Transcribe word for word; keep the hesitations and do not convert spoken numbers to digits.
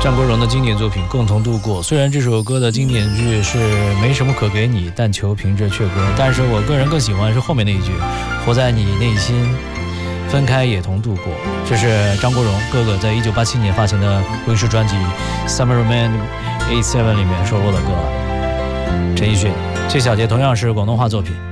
张国荣的经典作品《共同度过》，虽然这首歌的经典句是没什么可给你，但求凭着阙歌，但是我个人更喜欢是后面那一句，活在你内心，分开也同度过。这是张国荣哥哥在一九八七年发行的录音室专辑《Summer Man 八十七》里面收录的歌。陈奕迅，这小节同样是广东话作品。